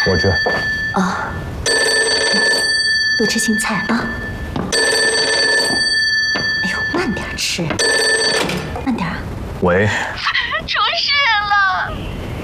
我吃。 哦，多吃青菜啊。哎呦，慢点吃，慢点啊。 喂，